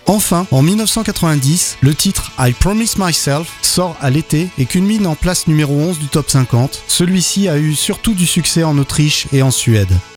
Enfin, en 1990, le titre I Promise Myself sort à l'été et culmine en place numéro 11 du top 50. Celui-ci a eu surtout du succès en Autriche et en Suède.